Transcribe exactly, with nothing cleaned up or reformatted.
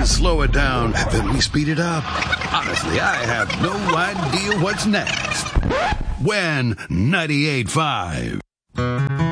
slow it down, then we speed it up. Honestly, I have no idea what's next. When ninety-eight point five.